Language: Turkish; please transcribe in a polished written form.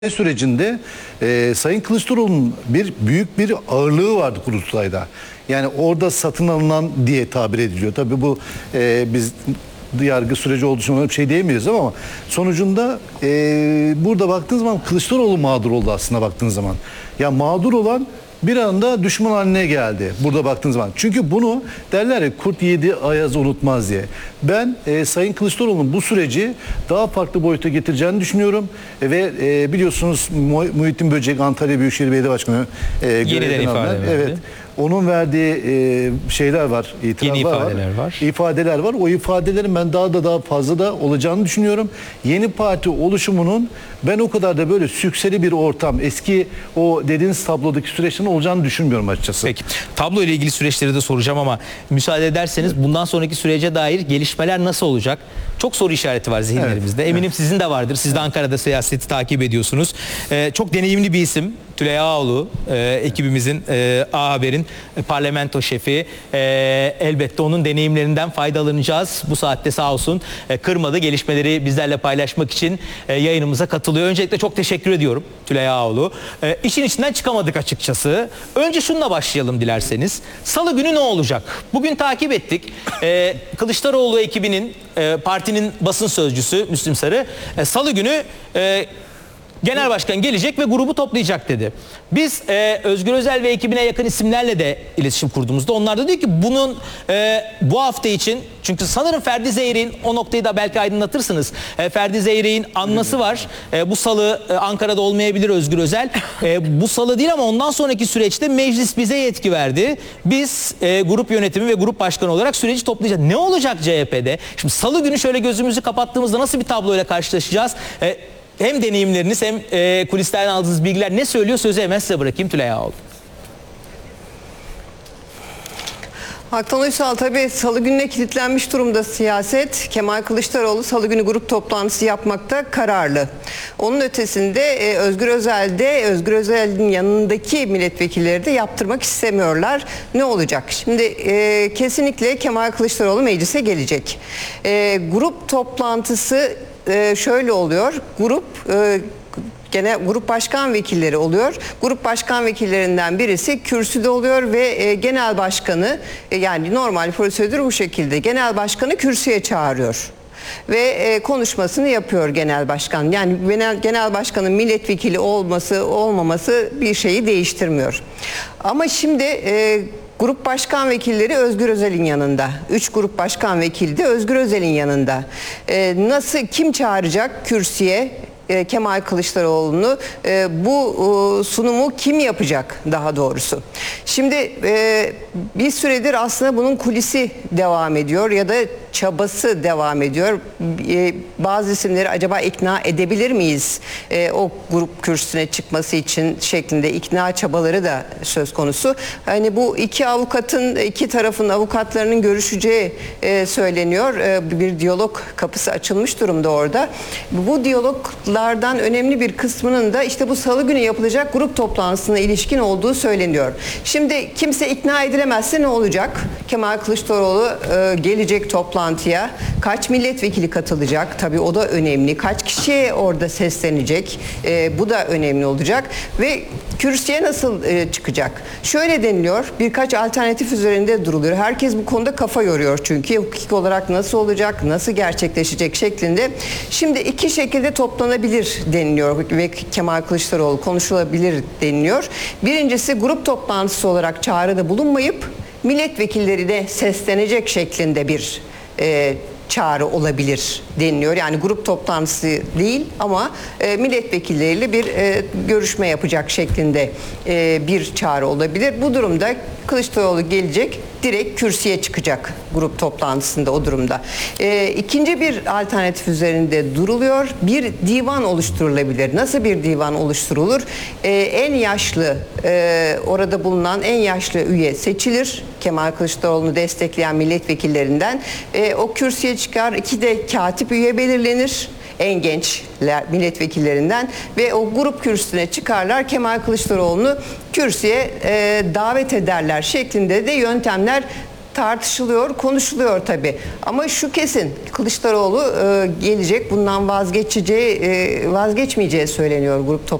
sürecinde Sayın Kılıçdaroğlu'nun büyük bir ağırlığı vardı kurultayda. Yani orada satın alınan diye tabir ediliyor. Tabii bu biz yargı süreci olduğu için bir şey diyemeyiz ama sonucunda burada baktığınız zaman Kılıçdaroğlu mağdur oldu aslında baktığınız zaman. Ya mağdur olan bir anda düşman haline geldi burada baktığınız zaman. Çünkü bunu derler ya, kurt yedi ayaz unutmaz diye. Ben Sayın Kılıçdaroğlu'nun bu süreci daha farklı boyuta getireceğini düşünüyorum. Ve biliyorsunuz Muhittin Böcek, Antalya Büyükşehir Belediye Başkanı yeniden ifade verdi. Evet. Onun verdiği şeyler var, ifadeler var. O ifadelerin ben daha fazla da olacağını düşünüyorum. Yeni parti oluşumunun ben o kadar da böyle sükseli bir ortam, eski o dediğiniz tablodaki süreçlerin olacağını düşünmüyorum açıkçası. Peki. Tablo ile ilgili süreçleri de soracağım ama müsaade ederseniz bundan sonraki sürece dair gelişmeler nasıl olacak? Çok soru işareti var zihinlerimizde. Evet. Eminim sizin de vardır. Siz de Ankara'da siyaseti takip ediyorsunuz. Çok deneyimli bir isim. Tülay Ağoğlu, ekibimizin A Haber'in parlamento şefi. Elbette onun deneyimlerinden faydalanacağız. Bu saatte sağ olsun kırmadı. Gelişmeleri bizlerle paylaşmak için yayınımıza katılıyor. Öncelikle çok teşekkür ediyorum Tülay Ağoğlu. İşin içinden çıkamadık açıkçası. Önce şununla başlayalım dilerseniz. Salı günü ne olacak? Bugün takip ettik. Kılıçdaroğlu ekibinin, partinin basın sözcüsü Müslüm Sarı, Salı günü Genel Başkan gelecek ve grubu toplayacak dedi. Biz Özgür Özel ve ekibine yakın isimlerle de iletişim kurduğumuzda onlar da diyor ki bunun bu hafta için, çünkü sanırım Ferdi Zeyrek'in, o noktayı da belki aydınlatırsınız. Ferdi Zeyrek'in anması var. Bu salı Ankara'da olmayabilir Özgür Özel. Bu salı değil ama ondan sonraki süreçte meclis bize yetki verdi. Biz grup yönetimi ve grup başkanı olarak süreci toplayacağız. Ne olacak CHP'de? Şimdi salı günü şöyle gözümüzü kapattığımızda nasıl bir tabloyla karşılaşacağız? Hem deneyimleriniz hem kulislerden aldığınız bilgiler ne söylüyor? Sözü hemen size bırakayım Tülay Ağoğlu. Haktan Uysal, tabii salı gününe kilitlenmiş durumda siyaset. Kemal Kılıçdaroğlu salı günü grup toplantısı yapmakta kararlı. Onun ötesinde Özgür Özel'in yanındaki milletvekilleri de yaptırmak istemiyorlar. Ne olacak? Şimdi kesinlikle Kemal Kılıçdaroğlu meclise gelecek. Grup toplantısı şöyle oluyor. Grup başkan vekilleri oluyor. Grup başkan vekillerinden birisi kürsüde oluyor ve genel başkanı, yani normal prosedür bu şekilde, genel başkanı kürsüye çağırıyor. Ve konuşmasını yapıyor genel başkan. Yani genel başkanın milletvekili olması olmaması bir şeyi değiştirmiyor. Ama şimdi grup başkan vekilleri Özgür Özel'in yanında. 3 grup başkan vekili de Özgür Özel'in yanında. Kim çağıracak kürsüye Kemal Kılıçdaroğlu'nu? Bu sunumu kim yapacak daha doğrusu? Şimdi bir süredir aslında bunun kulisi devam ediyor ya da çabası devam ediyor. Bazı isimleri acaba ikna edebilir miyiz o grup kürsüsüne çıkması için şeklinde ikna çabaları da söz konusu. Hani bu iki tarafın avukatlarının görüşeceği söyleniyor. Bir diyalog kapısı açılmış durumda orada. Bu diyaloglardan önemli bir kısmının da işte bu salı günü yapılacak grup toplantısına ilişkin olduğu söyleniyor. Şimdi kimse ikna edilemezse ne olacak? Kemal Kılıçdaroğlu gelecek toplantıya. Kaç milletvekili katılacak? Tabii o da önemli. Kaç kişiye orada seslenecek? Bu da önemli olacak. Ve kürsüye nasıl çıkacak? Şöyle deniliyor. Birkaç alternatif üzerinde duruluyor. Herkes bu konuda kafa yoruyor çünkü. Hukuk olarak nasıl olacak? Nasıl gerçekleşecek şeklinde. Şimdi iki şekilde toplanabilir deniliyor ve Kemal Kılıçdaroğlu konuşulabilir deniliyor. Birincisi grup toplantısı olarak çağrıda bulunmayıp milletvekillerine seslenecek şeklinde bir çağrı olabilir deniliyor. Yani grup toplantısı değil ama milletvekilleriyle bir görüşme yapacak şeklinde bir çağrı olabilir. Bu durumda Kılıçdaroğlu gelecek, direkt kürsüye çıkacak grup toplantısında o durumda. İkinci bir alternatif üzerinde duruluyor. Bir divan oluşturulabilir. Nasıl bir divan oluşturulur? En yaşlı, orada bulunan en yaşlı üye seçilir. Kemal Kılıçdaroğlu'nu destekleyen milletvekillerinden. O kürsüye çıkar. 2 de katip üye belirlenir. En genç milletvekillerinden ve o grup kürsüsüne çıkarlar. Kemal Kılıçdaroğlu'nu kürsüye davet ederler şeklinde de yöntemler tartışılıyor, konuşuluyor tabii. Ama şu kesin, Kılıçdaroğlu gelecek, bundan vazgeçmeyeceği söyleniyor grup